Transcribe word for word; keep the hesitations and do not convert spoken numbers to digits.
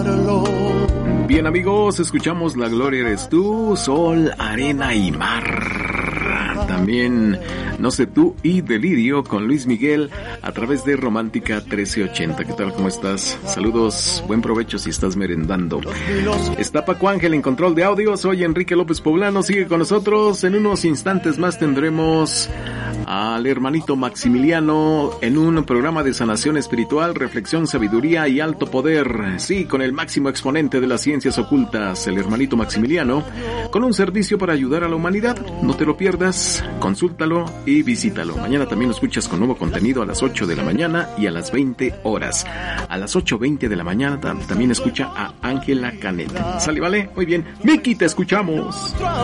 Bien, amigos, escuchamos La Gloria Eres Tú, Sol, Arena y Mar. También No sé tú y Delirio con Luis Miguel a través de Romántica trece ochenta. ¿Qué tal? ¿Cómo estás? Saludos, buen provecho si estás merendando. Está Paco Ángel en control de audio. Soy Enrique López Poblano, sigue con nosotros. En unos instantes más tendremos al hermanito Maximiliano en un programa de sanación espiritual, reflexión, sabiduría y alto poder. Sí, con el máximo exponente de las ciencias ocultas, el hermanito Maximiliano, con un servicio para ayudar a la humanidad. No te lo pierdas, consúltalo y visítalo. Mañana también lo escuchas con nuevo contenido a las ocho de la mañana y a las veinte horas. A las ocho veinte de la mañana también escucha a Ángela Canet. ¿Sale, vale? Muy bien. Miki, te escuchamos.